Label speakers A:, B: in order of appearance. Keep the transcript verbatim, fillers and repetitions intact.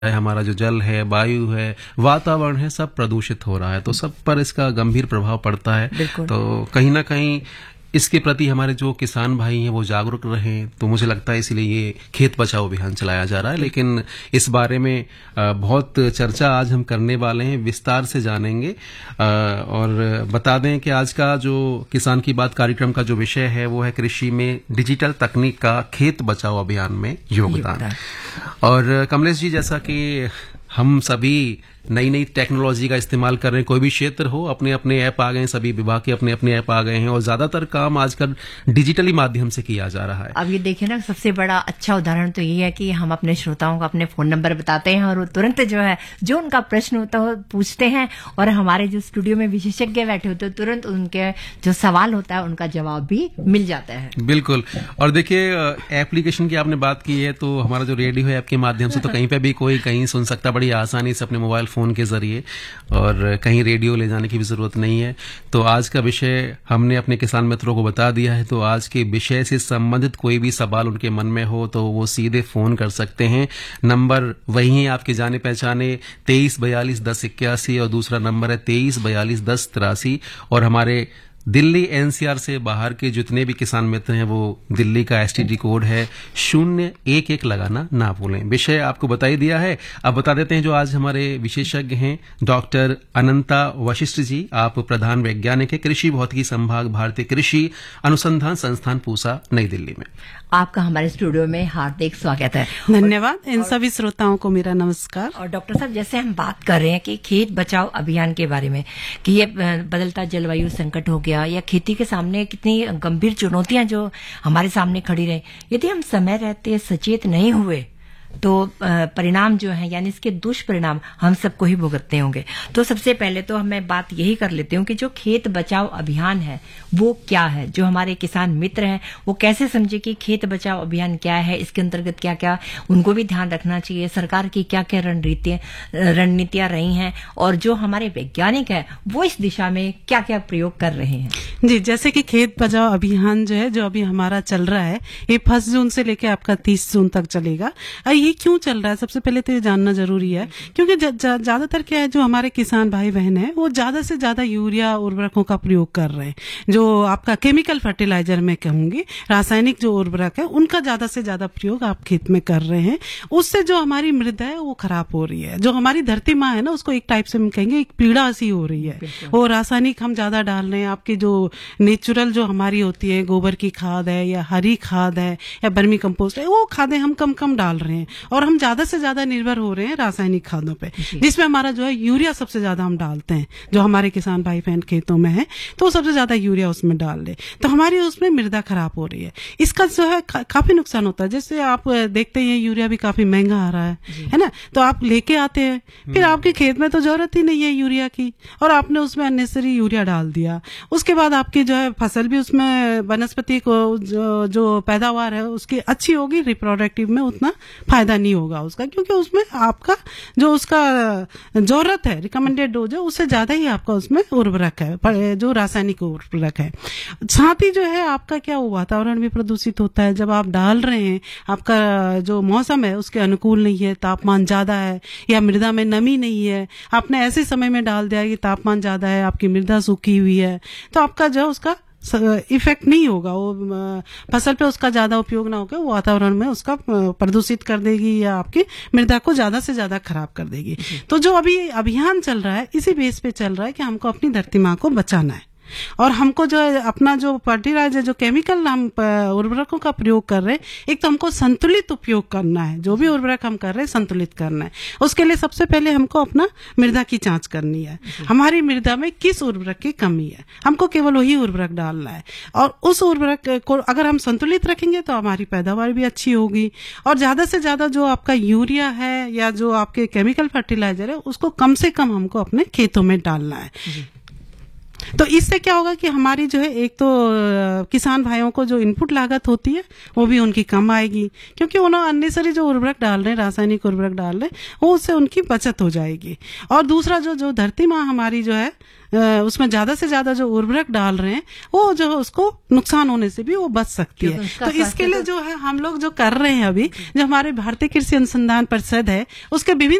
A: है, हमारा जो जल है, वायु है, वातावरण है, सब प्रदूषित हो रहा है। तो सब पर इसका गंभीर प्रभाव पड़ता है। तो कहीं ना कहीं इसके प्रति हमारे जो किसान भाई हैं वो जागरूक रहें। तो मुझे लगता है इसीलिए ये खेत बचाओ अभियान चलाया जा रहा है। लेकिन इस बारे में बहुत चर्चा आज हम करने वाले हैं, विस्तार से जानेंगे और बता दें कि आज का जो किसान की बात कार्यक्रम का जो विषय है वो है कृषि में डिजिटल तकनीक का खेत बचाओ अभियान में योगदान। और कमलेश जी, जैसा कि हम सभी नई नई टेक्नोलॉजी का इस्तेमाल कर रहे हैं, कोई भी क्षेत्र हो, अपने अपने ऐप आ गए हैं, सभी विभाग के अपने अपने ऐप आ गए हैं और ज्यादातर काम आजकल डिजिटली माध्यम से किया जा रहा है।
B: अब ये देखिए ना, सबसे बड़ा अच्छा उदाहरण तो ये है कि हम अपने श्रोताओं को अपने फोन नंबर बताते हैं और वो तुरंत जो है जो उनका प्रश्न होता है पूछते हैं और हमारे जो स्टूडियो में विशेषज्ञ बैठे होते हैं तुरंत उनके जो सवाल होता है उनका जवाब भी मिल जाता है।
A: बिल्कुल। और देखिए, एप्लीकेशन की आपने बात की है तो हमारा जो रेडियो है ऐप के माध्यम से तो कहीं पे भी कोई कहीं सुन सकता बड़ी आसानी से अपने मोबाइल फोन के जरिए, और कहीं रेडियो ले जाने की भी जरूरत नहीं है। तो आज का विषय हमने अपने किसान मित्रों को बता दिया है। तो आज के विषय से संबंधित कोई भी सवाल उनके मन में हो तो वो सीधे फोन कर सकते हैं। नंबर वही है आपके जाने पहचाने तेईस बयालीस दस इक्यासी और दूसरा नंबर है तेईस बयालीस दस तिरासी। और हमारे दिल्ली एनसीआर से बाहर के जितने भी किसान मित्र हैं वो दिल्ली का एसटीडी कोड है शून्य एक एक लगाना ना भूलें। विषय आपको बता ही दिया है। अब बता देते हैं जो आज हमारे विशेषज्ञ हैं, डॉक्टर अनंता वशिष्ठ जी। आप प्रधान वैज्ञानिक है, कृषि भौतिकी संभाग, भारतीय कृषि अनुसंधान संस्थान, पूसा, नई दिल्ली में।
B: आपका हमारे स्टूडियो में हार्दिक स्वागत है।
C: धन्यवाद। इन सभी श्रोताओं को मेरा नमस्कार।
B: और डॉक्टर साहब, जैसे हम बात कर रहे हैं कि खेत बचाओ अभियान के बारे में कि ये बदलता जलवायु संकट हो गया या खेती के सामने कितनी गंभीर चुनौतियां जो हमारे सामने खड़ी रही, यदि हम समय रहते सचेत नहीं हुए तो परिणाम जो है यानी इसके दुष्परिणाम हम सबको ही भुगतने होंगे। तो सबसे पहले तो मैं बात यही कर लेती हूँ कि जो खेत बचाओ अभियान है वो क्या है, जो हमारे किसान मित्र हैं वो कैसे समझे कि खेत बचाओ अभियान क्या है, इसके अंतर्गत क्या क्या उनको भी ध्यान रखना चाहिए, सरकार की क्या क्या रणनीतियां रणनीतियां रही हैं और जो हमारे वैज्ञानिक है वो इस दिशा में क्या क्या प्रयोग कर रहे हैं।
C: जी, जैसे कि खेत बचाओ अभियान जो है जो अभी हमारा चल रहा है ये फर्स्ट जून से लेकर आपका तीस जून तक चलेगा। ये क्यों चल रहा है सबसे पहले तो ये जानना जरूरी है, क्योंकि ज्यादातर क्या है जो हमारे किसान भाई बहन है वो ज्यादा से ज्यादा यूरिया उर्वरकों का प्रयोग कर रहे हैं, जो आपका केमिकल फर्टिलाइजर में कहूंगी, रासायनिक जो उर्वरक है उनका ज्यादा से ज्यादा प्रयोग आप खेत में कर रहे हैं। उससे जो हमारी मृदा है वो खराब हो रही है, जो हमारी धरती माँ है ना उसको एक टाइप से हम कहेंगे एक पीड़ा सी हो रही है। वो रासायनिक हम ज्यादा डाल रहे हैं, आपकी जो नेचुरल जो हमारी होती है गोबर की खाद है या हरी खाद है या बर्मी कंपोस्ट है वो खादें हम कम कम डाल रहे हैं और हम ज्यादा से ज्यादा निर्भर हो रहे हैं रासायनिक खादों पे, जिसमें हमारा जो है यूरिया सबसे ज्यादा हम डालते हैं। जो हमारे किसान भाई बहन खेतों में है तो सबसे ज्यादा यूरिया उसमें डाल ले, तो हमारी उसमें मृदा खराब हो रही है। इसका जो है काफी नुकसान होता है। जैसे आप देखते हैं यूरिया भी काफी महंगा आ रहा है है ना, तो आप लेके आते हैं फिर आपके खेत में तो जरूरत ही नहीं है यूरिया की और आपने उसमें अननेसेसरी यूरिया डाल दिया। उसके बाद आपकी जो है फसल भी उसमें वनस्पति को जो, जो पैदावार है उसकी अच्छी होगी, रिप्रोडक्टिव में उतना फायदा नहीं होगा उसका, क्योंकि उसमें आपका जो उसका जरूरत है रिकमेंडेड डोज है उससे ज्यादा ही आपका उसमें उर्वरक है, जो रासायनिक उर्वरक है। साथ ही जो है आपका क्या वातावरण भी प्रदूषित होता है। जब आप डाल रहे हैं आपका जो मौसम है उसके अनुकूल नहीं है, तापमान ज्यादा है या मृदा में नमी नहीं है, आपने ऐसे समय में डाल दिया कि तापमान ज्यादा है, आपकी मृदा सूखी हुई है, तो आपका जो उसका इफेक्ट नहीं होगा, वो फसल पे उसका ज्यादा उपयोग ना होगा, वो वातावरण में उसका प्रदूषित कर देगी या आपकी मृदा को ज्यादा से ज्यादा खराब कर देगी। तो जो अभी अभियान चल रहा है इसी बेस पे चल रहा है कि हमको अपनी धरती माँ को बचाना है और हमको जो है अपना जो फर्टिलाइजर जो केमिकल हम उर्वरकों का प्रयोग कर रहे हैं, एक तो हमको संतुलित उपयोग करना है, जो भी उर्वरक हम कर रहे हैं संतुलित करना है। उसके लिए सबसे पहले हमको अपना मृदा की जांच करनी है, हमारी मृदा में किस उर्वरक की कमी है, हमको केवल वही उर्वरक डालना है और उस उर्वरक को अगर हम संतुलित रखेंगे तो हमारी पैदावार भी अच्छी होगी और ज्यादा से ज्यादा जो आपका यूरिया है या जो आपके केमिकल फर्टिलाइजर है उसको कम से कम हमको अपने खेतों में डालना है। तो इससे क्या होगा कि हमारी जो है एक तो किसान भाइयों को जो इनपुट लागत होती है वो भी उनकी कम आएगी, क्योंकि उन्होंने अननेसरी जो उर्वरक डाल रहे हैं, रासायनिक उर्वरक डाल रहे हैं, वो उससे उनकी बचत हो जाएगी। और दूसरा जो जो धरती माँ हमारी जो है उसमें ज्यादा से ज्यादा जो उर्वरक डाल रहे हैं वो जो है उसको नुकसान होने से भी वो बच सकती है। तो इसके लिए जो है हम लोग जो कर रहे हैं अभी, जो हमारे भारतीय कृषि अनुसंधान परिषद है उसके विभिन्न